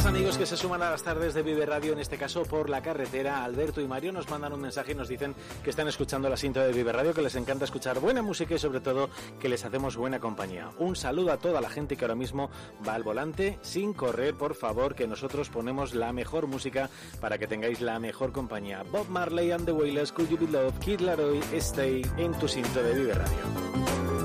Más amigos que se suman a las tardes de Vive Radio, en este caso por la carretera. Alberto y Mario nos mandan un mensaje y nos dicen que están escuchando la cinta de Vive Radio, que les encanta escuchar buena música y sobre todo que les hacemos buena compañía. Un saludo a toda la gente que ahora mismo va al volante, sin correr, por favor, que nosotros ponemos la mejor música para que tengáis la mejor compañía. Bob Marley and the Wailers, Could You Be Loved, Kid Laroi, Stay en tu cinta de Vive Radio.